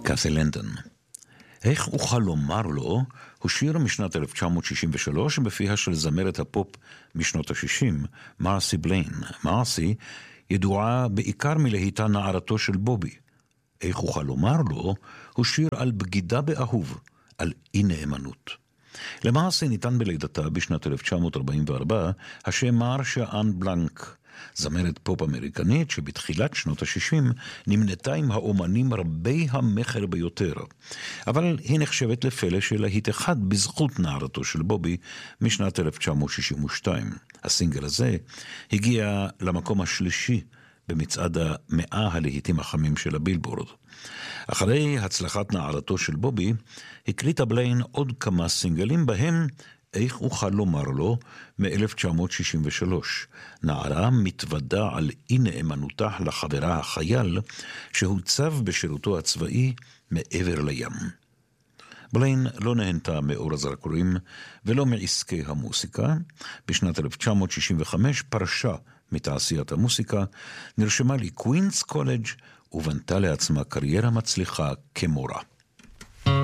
קאסי לנדון. איך אוכל לומר לו, הוא שיר משנת 1963 בפיה של זמרת הפופ משנות ה-60, מרסי בליין. מרסי ידועה בעיקר מלהיטה נערתו של בובי. איך אוכל לומר לו, הוא שיר על בגידה באהוב, על אי נאמנות. למרסי ניתן בלידתה בשנת 1944 השם מרשה אן בלנק, זמרת פופ אמריקנית שבתחילת שנות ה-60 נמנתה עם האומנים רבי המחר ביותר, אבל היא נחשבת לפלא של להיט אחד בזכות נערתו של בובי משנת 1962. הסינגל הזה הגיע למקום השלישי במצעד 100 הלהיטים החמים של הבילבורד. אחרי הצלחת נערתו של בובי, הקליטה בליין עוד כמה סינגלים בהם איך אוכל לומר לו מ-1963. נערה מתוודה על אי נאמנותה לחברה החייל שהוצב בשירותו הצבאי מעבר לים. בליין לא נהנתה מאור הזרקורים ולא מעסקי המוסיקה. בשנת 1965 פרשה מתעשיית המוסיקה, נרשמה לקווינס קולג' ובנתה לעצמה קריירה מצליחה כמורה.